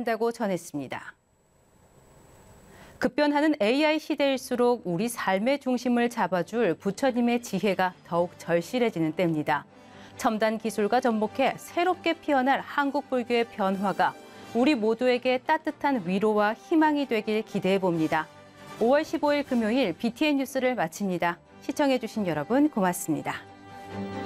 한다고 전했습니다. 급변하는 AI 시대일수록 우리 삶의 중심을 잡아줄 부처님의 지혜가 더욱 절실해지는 때입니다. 첨단 기술과 접목해 새롭게 피어날 한국 불교의 변화가 우리 모두에게 따뜻한 위로와 희망이 되길 기대해 봅니다. 5월 15일 금요일 BTN 뉴스를 마칩니다. 시청해주신 여러분 고맙습니다.